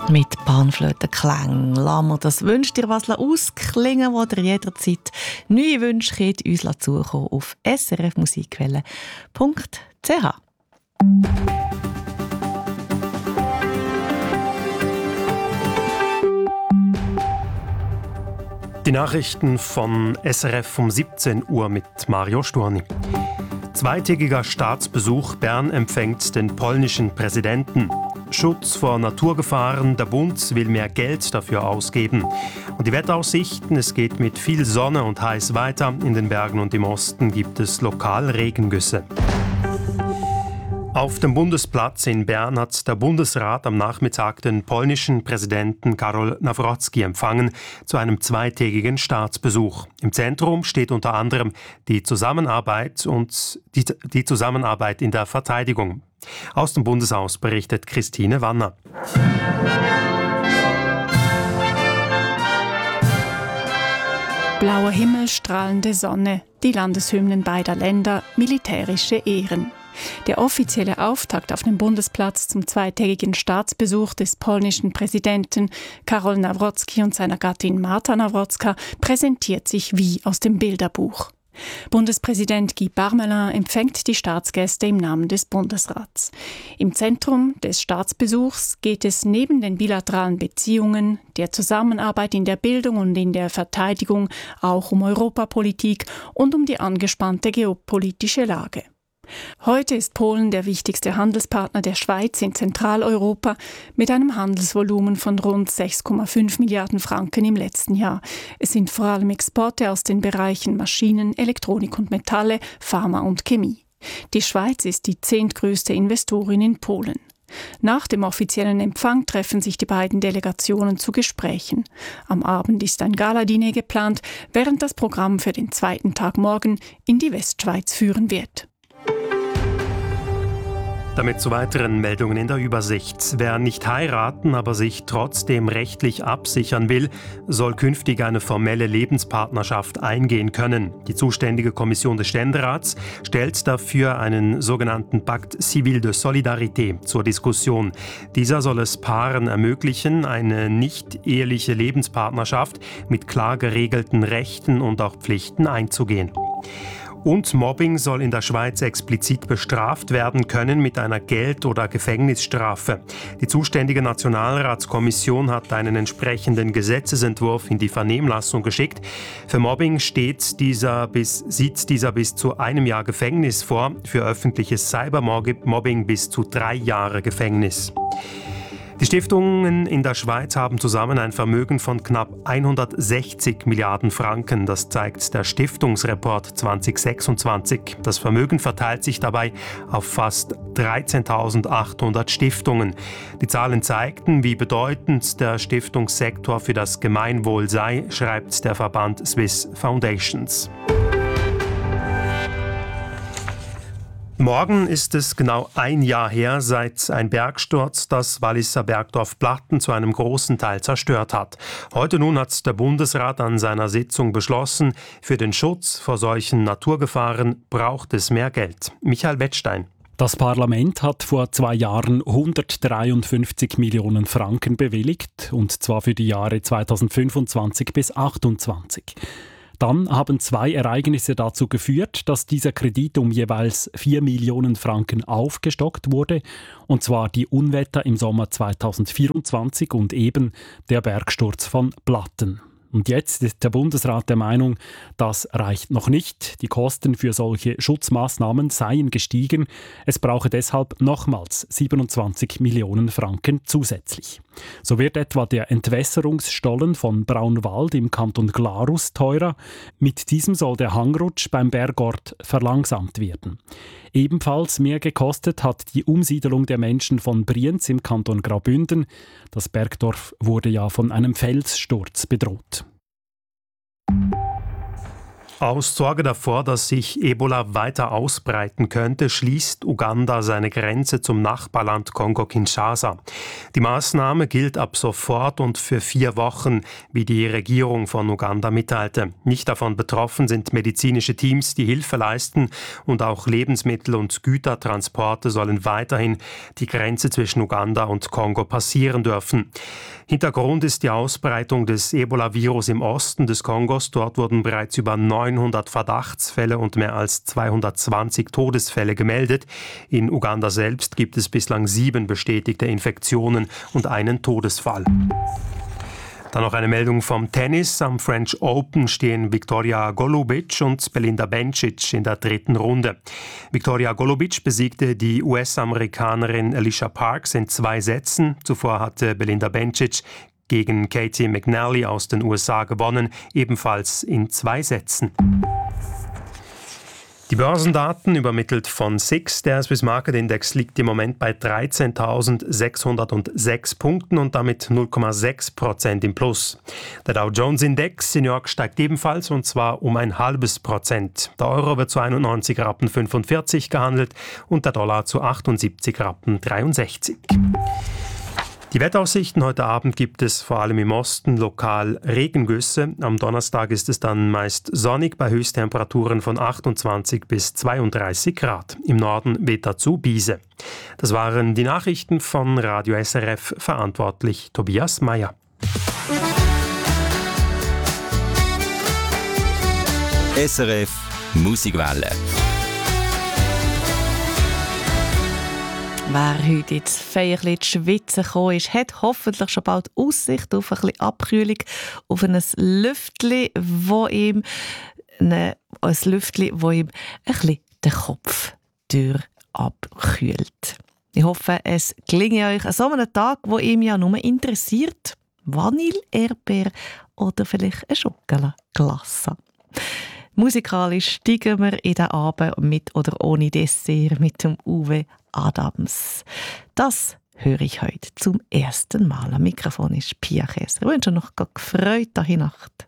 Mit Panflötenklängen lassen wir das «Wünsch dir was» ausklingen, wo ihr jederzeit neue Wünsche könnt uns zukommen auf srfmusikwelle.ch. Die Nachrichten von SRF um 17 Uhr mit Mario Sturni. Zweitägiger Staatsbesuch. Bern empfängt den polnischen Präsidenten. Schutz vor Naturgefahren. Der Bund will mehr Geld dafür ausgeben. Und die Wetteraussichten. Es geht mit viel Sonne und heiß weiter. In den Bergen und im Osten gibt es lokal Regengüsse. Auf dem Bundesplatz in Bern hat der Bundesrat am Nachmittag den polnischen Präsidenten Karol Nawrocki empfangen zu einem zweitägigen Staatsbesuch. Im Zentrum steht unter anderem die Zusammenarbeit die Zusammenarbeit in der Verteidigung. Aus dem Bundeshaus berichtet Christine Wanner. Blauer Himmel, strahlende Sonne, die Landeshymnen beider Länder, militärische Ehren. Der offizielle Auftakt auf dem Bundesplatz zum zweitägigen Staatsbesuch des polnischen Präsidenten Karol Nawrocki und seiner Gattin Marta Nawrocka präsentiert sich wie aus dem Bilderbuch. Bundespräsident Guy Parmelin empfängt die Staatsgäste im Namen des Bundesrats. Im Zentrum des Staatsbesuchs geht es neben den bilateralen Beziehungen, der Zusammenarbeit in der Bildung und in der Verteidigung auch um Europapolitik und um die angespannte geopolitische Lage. Heute ist Polen der wichtigste Handelspartner der Schweiz in Zentraleuropa mit einem Handelsvolumen von rund 6,5 Milliarden Franken im letzten Jahr. Es sind vor allem Exporte aus den Bereichen Maschinen, Elektronik und Metalle, Pharma und Chemie. Die Schweiz ist die 10. größte Investorin in Polen. Nach dem offiziellen Empfang treffen sich die beiden Delegationen zu Gesprächen. Am Abend ist ein Galadiner geplant, während das Programm für den zweiten Tag morgen in die Westschweiz führen wird. Damit zu weiteren Meldungen in der Übersicht. Wer nicht heiraten, aber sich trotzdem rechtlich absichern will, soll künftig eine formelle Lebenspartnerschaft eingehen können. Die zuständige Kommission des Ständerats stellt dafür einen sogenannten Pacte Civil de Solidarité zur Diskussion. Dieser soll es Paaren ermöglichen, eine nicht-eheliche Lebenspartnerschaft mit klar geregelten Rechten und auch Pflichten einzugehen. Und Mobbing soll in der Schweiz explizit bestraft werden können mit einer Geld- oder Gefängnisstrafe. Die zuständige Nationalratskommission hat einen entsprechenden Gesetzesentwurf in die Vernehmlassung geschickt. Für Mobbing sieht dieser bis zu 1 Jahr Gefängnis vor, für öffentliches Cybermobbing bis zu 3 Jahre Gefängnis. Die Stiftungen in der Schweiz haben zusammen ein Vermögen von knapp 160 Milliarden Franken. Das zeigt der Stiftungsreport 2026. Das Vermögen verteilt sich dabei auf fast 13.800 Stiftungen. Die Zahlen zeigten, wie bedeutend der Stiftungssektor für das Gemeinwohl sei, schreibt der Verband Swiss Foundations. Morgen ist es genau 1 Jahr her, seit ein Bergsturz das Walliser Bergdorf Platten zu einem großen Teil zerstört hat. Heute nun hat der Bundesrat an seiner Sitzung beschlossen, für den Schutz vor solchen Naturgefahren braucht es mehr Geld. Michael Wettstein. Das Parlament hat vor 2 Jahren 153 Millionen Franken bewilligt, und zwar für die Jahre 2025 bis 2028. Dann haben 2 Ereignisse dazu geführt, dass dieser Kredit um jeweils 4 Millionen Franken aufgestockt wurde, und zwar die Unwetter im Sommer 2024 und eben der Bergsturz von Platten. Und jetzt ist der Bundesrat der Meinung, das reicht noch nicht. Die Kosten für solche Schutzmaßnahmen seien gestiegen. Es brauche deshalb nochmals 27 Millionen Franken zusätzlich. So wird etwa der Entwässerungsstollen von Braunwald im Kanton Glarus teurer. Mit diesem soll der Hangrutsch beim Bergort verlangsamt werden. Ebenfalls mehr gekostet hat die Umsiedelung der Menschen von Brienz im Kanton Graubünden. Das Bergdorf wurde ja von einem Felssturz bedroht. Aus Sorge davor, dass sich Ebola weiter ausbreiten könnte, schließt Uganda seine Grenze zum Nachbarland Kongo-Kinshasa. Die Maßnahme gilt ab sofort und für 4 Wochen, wie die Regierung von Uganda mitteilte. Nicht davon betroffen sind medizinische Teams, die Hilfe leisten, und auch Lebensmittel- und Gütertransporte sollen weiterhin die Grenze zwischen Uganda und Kongo passieren dürfen. Hintergrund ist die Ausbreitung des Ebola-Virus im Osten des Kongos. Dort wurden bereits über 900 Verdachtsfälle und mehr als 220 Todesfälle gemeldet. In Uganda selbst gibt es bislang 7 bestätigte Infektionen und einen Todesfall. Dann noch eine Meldung vom Tennis. Am French Open stehen Viktoria Golubic und Belinda Bencic in der 3. Runde. Viktoria Golubic besiegte die US-Amerikanerin Alicia Parks in 2 Sätzen. Zuvor hatte Belinda Bencic gegen Katie McNally aus den USA gewonnen, ebenfalls in 2 Sätzen. Die Börsendaten übermittelt von SIX. Der Swiss Market Index liegt im Moment bei 13.606 Punkten und damit 0,6% im Plus. Der Dow Jones Index in New York steigt ebenfalls, und zwar um 0,5%. Der Euro wird zu 91,45 Rappen gehandelt und der Dollar zu 78,63 Rappen. Die Wetteraussichten: Heute Abend gibt es vor allem im Osten lokal Regengüsse. Am Donnerstag ist es dann meist sonnig bei Höchsttemperaturen von 28 bis 32 Grad. Im Norden weht dazu Biese. Das waren die Nachrichten von Radio SRF, verantwortlich Tobias Meyer. SRF Musikwelle. Wer heute ins Feierchen ins Schwitzen gekommen ist, hat hoffentlich schon bald Aussicht auf ein bisschen Abkühlung, auf ein Lüftchen, wo ihm ein bisschen den Kopf abkühlt. Ich hoffe, es gelingt euch an so einem Tag, wo ihm ja nur interessiert, Vanille, Erdbeer oder vielleicht eine Schokolade-Glasse. Musikalisch steigen wir in den Abend mit oder ohne Dessert mit dem Uwe Adams. Das höre ich heute zum ersten Mal. Am Mikrofon ist Pia Käser. Ich wünsche noch eine gefreute Nacht.